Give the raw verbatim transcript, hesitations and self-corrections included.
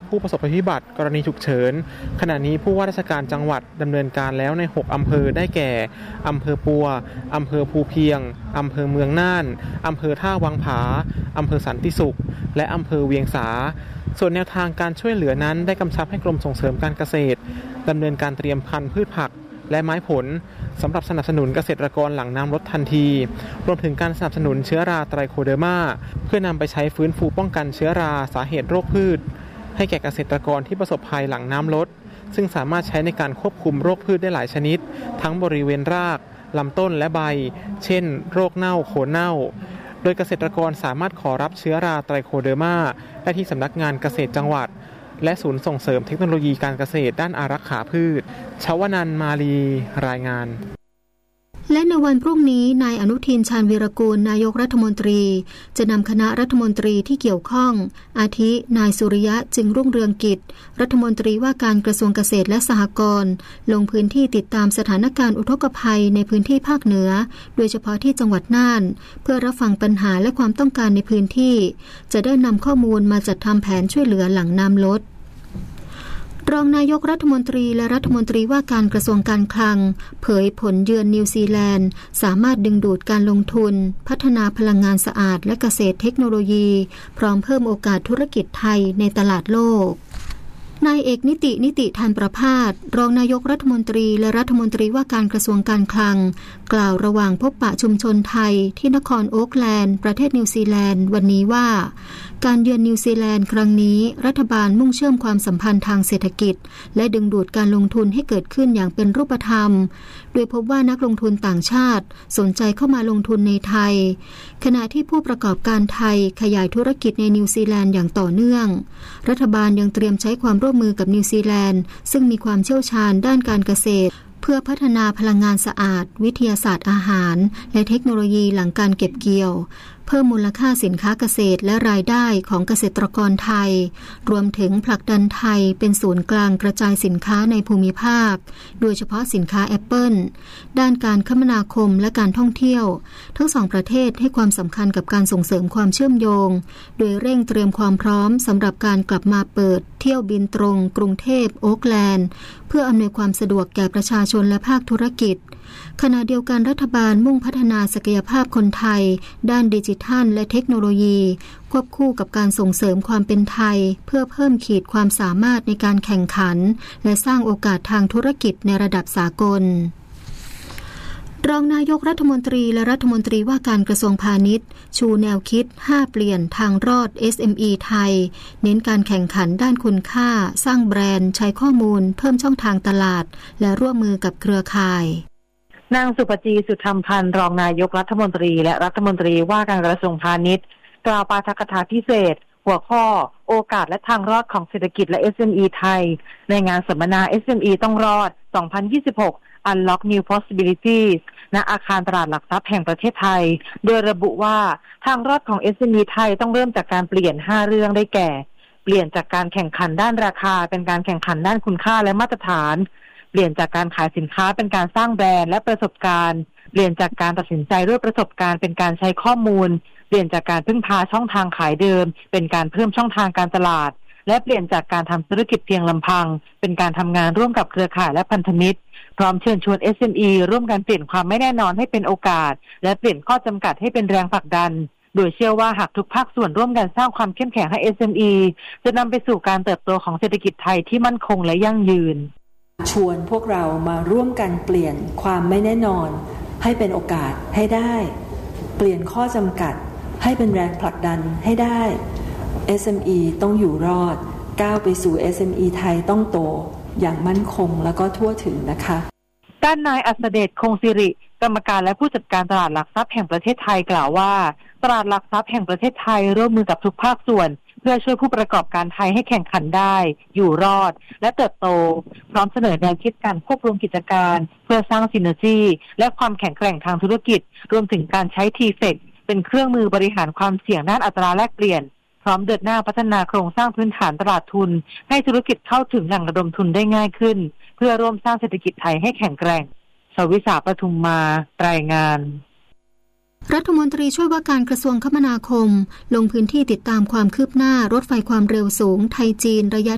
ผู้ประสบภัยพิบัติกรณีฉุกเฉินขณะนี้ผู้ว่าราชการจังหวัดดำเนินการแล้วในหกอำเภอได้แก่อำเภอปัวอำเภอภูเพียงอำเภอเมืองน่านอำเภอท่าวังผาอำเภอสันติสุขและอำเภอเวียงสาส่วนแนวทางการช่วยเหลือนั้นได้กำชับให้กรมส่งเสริมการเกษตรดำเนินการเตรียมพันธุ์พืชผักและไม้ผลสำหรับสนับสนุนเกษตรกรหลังน้ำลดทันทีรวมถึงการสนับสนุนเชื้อราไตรโคเดอร์มาเพื่อนำไปใช้ฟื้นฟูป้องกันเชื้อราสาเหตุโรคพืชให้แก่เกษตรกรที่ประสบภัยหลังน้ำลดซึ่งสามารถใช้ในการควบคุมโรคพืชได้หลายชนิดทั้งบริเวณรากลำต้นและใบเช่นโรคเน่าโคนเน่าโดยเกษตรกรสามารถขอรับเชื้อราไตรโคเดอร์มาได้ที่สำนักงานเกษตรจังหวัดและศูนย์ส่งเสริมเทคโนโลยีการเกษตรด้านอารักขาพืชชวนันท์มาลีรายงานและในวันพรุ่งนี้นายอนุทินชาญวีรกูลนายกรัฐมนตรีจะนำคณะรัฐมนตรีที่เกี่ยวข้องอาทินายสุริยะจึงรุ่งเรืองกิจรัฐมนตรีว่าการกระทรวงเกษตรและสหกรณ์ลงพื้นที่ติดตามสถานการณ์อุทกภัยในพื้นที่ภาคเหนือโดยเฉพาะที่จังหวัดน่านเพื่อรับฟังปัญหาและความต้องการในพื้นที่จะได้นำข้อมูลมาจัดทำแผนช่วยเหลือหลังน้ำลดรองนายกรัฐมนตรีและรัฐมนตรีว่าการกระทรวงการคลังเผยผลเยือนนิวซีแลนด์สามารถดึงดูดการลงทุนพัฒนาพลังงานสะอาดและเกษตรเทคโนโลยีพร้อมเพิ่มโอกาสธุรกิจไทยในตลาดโลกนายเอกนิตินิติธันประภาสรองนายกรัฐมนตรีและรัฐมนตรีว่าการกระทรวงการคลังกล่าวระหว่างพบปะชุมชนไทยที่นครโอ๊คแลนด์ประเทศนิวซีแลนด์วันนี้ว่าการเยือนนิวซีแลนด์ครั้งนี้รัฐบาลมุ่งเชื่อมความสัมพันธ์ทางเศรษฐกิจและดึงดูดการลงทุนให้เกิดขึ้นอย่างเป็นรูปธรรมโดยพบว่านักลงทุนต่างชาติสนใจเข้ามาลงทุนในไทยขณะที่ผู้ประกอบการไทยขยายธุรกิจในนิวซีแลนด์อย่างต่อเนื่องรัฐบาลยังเตรียมใช้ความร่วมมือกับนิวซีแลนด์ซึ่งมีความเชี่ยวชาญด้านการเกษตรเพื่อพัฒนาพลังงานสะอาดวิทยาศาสตร์อาหารและเทคโนโลยีหลังการเก็บเกี่ยวเพิ่มมูลค่าสินค้าเกษตรและรายได้ของเกษตรกรไทยรวมถึงผลักดันไทยเป็นศูนย์กลางกระจายสินค้าในภูมิภาคโดยเฉพาะสินค้าแอปเปิลด้านการคมนาคมและการท่องเที่ยวทั้งสองประเทศให้ความสำคัญกับการส่งเสริมความเชื่อมโยงโดยเร่งเตรียมความพร้อมสำหรับการกลับมาเปิดเที่ยวบินตรงกรุงเทพโอ๊คแลนด์เพื่ออำนวยความสะดวกแก่ประชาชนและภาคธุรกิจขณะเดียวกันรัฐบาลมุ่งพัฒนาศักยภาพคนไทยด้านดิจิทัลและเทคโนโลยีควบคู่กับการส่งเสริมความเป็นไทยเพื่อเพิ่มขีดความสามารถในการแข่งขันและสร้างโอกาสทางธุรกิจในระดับสากลรองนายกรัฐมนตรีและรัฐมนตรีว่าการกระทรวงพาณิชย์ชูแนวคิดห้าเปลี่ยนทางรอด เอส เอ็ม อี ไทยเน้นการแข่งขันด้านคุณค่าสร้างแบรนด์ใช้ข้อมูลเพิ่มช่องทางตลาดและร่วมมือกับเครือข่ายนางสุปจีสุธรรมพันธ์รองนายกรัฐมนตรีและรัฐมนตรีว่าการกระทรวงพาณิชย์กล่าวปาฐกถาพิเศษหัวข้อโอกาสและทางรอดของเศรษฐกิจและ เอส เอ็ม อี ไทยในงานสัมมนา เอส เอ็ม อี ต้องรอด สองพันยี่สิบหก Unlock New Possibilities ณ อาคารตลาดหลักทรัพย์แห่งประเทศไทยโดยระบุว่าทางรอดของ เอส เอ็ม อี ไทยต้องเริ่มจากการเปลี่ยนห้าเรื่องได้แก่เปลี่ยนจากการแข่งขันด้านราคาเป็นการแข่งขันด้านคุณค่าและมาตรฐานเปลี่ยนจากการขายสินค้าเป็นการสร้างแบรนด์และประสบการณ์เปลี่ยนจากการตัดสินใจด้วยประสบการณ์เป็นการใช้ข้อมูลเปลี่ยนจากการพึ่งพาช่องทางขายเดิมเป็นการเพิ่มช่องทางการตลาดและเปลี่ยนจากการทำธุรกิจเพียงลำพังเป็นการทำงานร่วมกับเครือข่ายและพันธมิตรพร้อมเชิญชวน เอส เอ็ม อี ร่วมกันเปลี่ยนความไม่แน่นอนให้เป็นโอกาสและเปลี่ยนข้อจำกัดให้เป็นแรงผลักดันโดยเชื่อว่าหากทุกภาคส่วนร่วมกันสร้างความเข้มแข็งให้ เอส เอ็ม อี จะนำไปสู่การเติบโตของเศรษฐกิจไทยที่มั่นคงและยั่งยืนชวนพวกเรามาร่วมกันเปลี่ยนความไม่แน่นอนให้เป็นโอกาสให้ได้เปลี่ยนข้อจำกัดให้เป็นแรงผลักดันให้ได้ เอส เอ็ม อี ต้องอยู่รอดก้าวไปสู่ เอส เอ็ม อี ไทยต้องโตอย่างมั่นคงแล้วก็ทั่วถึงนะคะด้านนายอัศเดชคงสิริกรรมการและผู้จัดการตลาดหลักทรัพย์แห่งประเทศไทยกล่าวว่าตลาดหลักทรัพย์แห่งประเทศไทยร่วมมือกับทุกภาคส่วนเพื่อช่วยผู้ประกอบการไทยให้แข่งขันได้อยู่รอดและเติบโตพร้อมเสนอแนวคิดการควบรวมกิจการเพื่อสร้างซินเนอร์จีและความแข็งแกร่งทางธุรกิจรวมถึงการใช้ ที เฟค เป็นเครื่องมือบริหารความเสี่ยงด้านอัตราแลกเปลี่ยนพร้อมเดินหน้าพัฒนาโครงสร้างพื้นฐานตลาดทุนให้ธุรกิจเข้าถึงแหล่งระดมทุนได้ง่ายขึ้นเพื่อร่วมสร้างเศรษฐกิจไทยให้แข็งแกร่งสวิษาปทุมมารายงานรัฐมนตรีช่วยว่าการกระทรวงคมนาคมลงพื้นที่ติดตามความคืบหน้ารถไฟความเร็วสูงไทยจีนระยะ